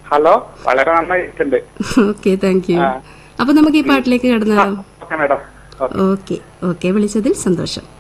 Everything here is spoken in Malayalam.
ഹലോ, വളരെ നന്നായിട്ടുണ്ട്. Okay, thank you. അപ്പൊ നമുക്ക് ഈ പാട്ടിലേക്ക് കടന്നാലോ? Okay madam. ഓക്കെ, വിളിച്ചതിൽ സന്തോഷം.